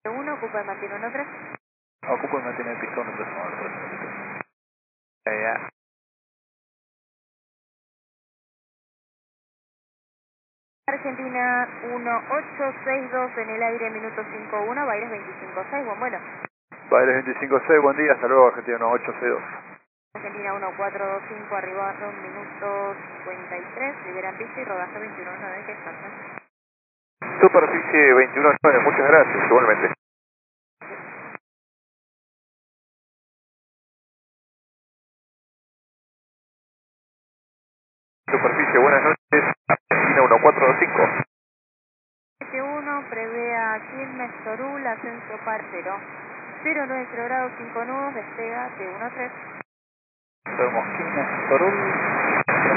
1, ocupa y mantiene 1-3. Ocupo y mantiene el pistón 1-3. Ya. Argentina 1862 en el aire, minuto 51, Baires 25-6, buen vuelo. Baires 25-6, buen día, hasta luego, Argentina 1862. Argentina 1425, arribando, minuto 53, liberan pista y rodaje 21-9, que descansa. Superficie 21-9, muchas gracias, igualmente. Superficie, buenas noches, Argentina 1425. 71, prevé a Quilmes, Torul, ascenso par 0. 09 grados 5 nudos, despega de 1-3. Somos Quilmes, Torul.